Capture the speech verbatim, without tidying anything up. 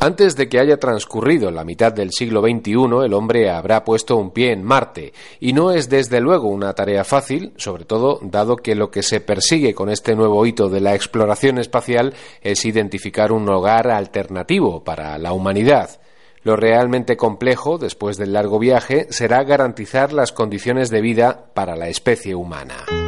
Antes de que haya transcurrido la mitad del siglo veintiuno, el hombre habrá puesto un pie en Marte, y no es desde luego una tarea fácil, sobre todo dado que lo que se persigue con este nuevo hito de la exploración espacial es identificar un hogar alternativo para la humanidad. Lo realmente complejo, después del largo viaje, será garantizar las condiciones de vida para la especie humana.